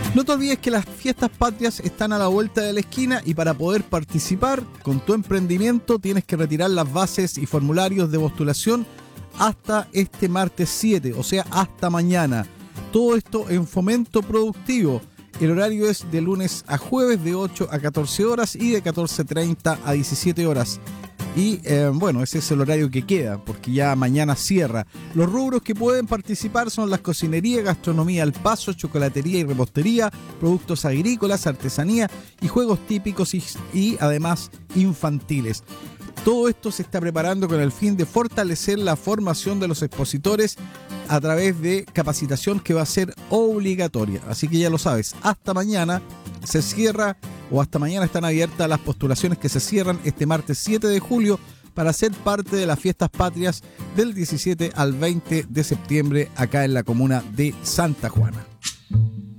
No te olvides que las fiestas patrias están a la vuelta de la esquina y para poder participar con tu emprendimiento tienes que retirar las bases y formularios de postulación hasta este martes 7, o sea, hasta mañana. Todo esto en Fomento Productivo. El horario es de lunes a jueves de 8 a 14 horas y de 14:30 a 17 horas. Y bueno, ese es el horario que queda, porque ya mañana cierra. Los rubros que pueden participar son las cocinería, gastronomía al paso, chocolatería y repostería, productos agrícolas, artesanía y juegos típicos y además infantiles. Todo esto se está preparando con el fin de fortalecer la formación de los expositores a través de capacitación que va a ser obligatoria. Así que ya lo sabes, hasta mañana se cierra, o hasta mañana están abiertas las postulaciones que se cierran este martes 7 de julio para ser parte de las fiestas patrias del 17 al 20 de septiembre acá en la comuna de Santa Juana.